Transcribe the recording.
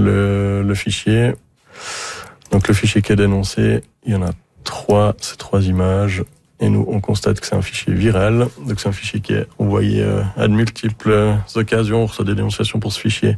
le fichier. Donc le fichier qui est dénoncé, il y en a 3, c'est 3 images. Et nous, on constate que c'est un fichier viral. Donc c'est un fichier qui est envoyé à de multiples occasions. On reçoit des dénonciations pour ce fichier